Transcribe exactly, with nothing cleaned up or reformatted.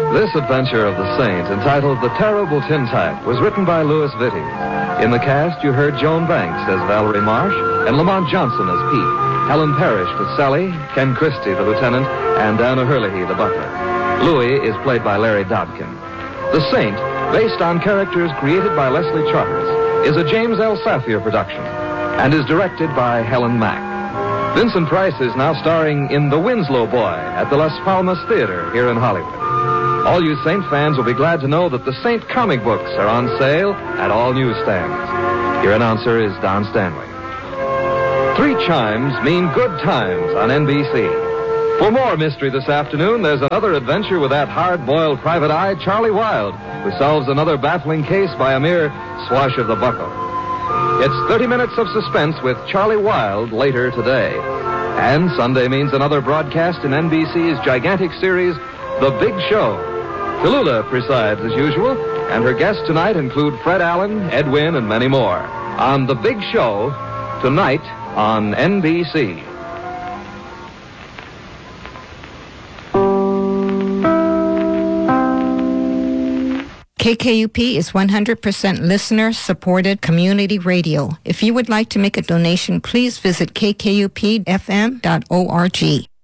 This adventure of the Saint, entitled The Terrible Tintype, was written by Louis Vittes. In the cast, you heard Joan Banks as Valerie Marsh and Lamont Johnson as Pete, Helen Parrish as Sally, Ken Christie the lieutenant, and Anna Herlihy the butler. Louis is played by Larry Dobkin. The Saint, based on characters created by Leslie Charters, is a James L. Safier production and is directed by Helen Mack. Vincent Price is now starring in The Winslow Boy at the Las Palmas Theater here in Hollywood. All you Saint fans will be glad to know that the Saint comic books are on sale at all newsstands. Your announcer is Don Stanley. Three chimes mean good times on N B C. For more mystery this afternoon, there's another adventure with that hard-boiled private eye, Charlie Wilde, who solves another baffling case by a mere swash of the buckle. It's thirty minutes of suspense with Charlie Wilde later today. And Sunday means another broadcast in N B C's gigantic series, The Big Show. Tallulah presides as usual, and her guests tonight include Fred Allen, Ed Wynn, and many more. On The Big Show, tonight on N B C. K K U P is one hundred percent listener-supported community radio. If you would like to make a donation, please visit k k u p f m dot org.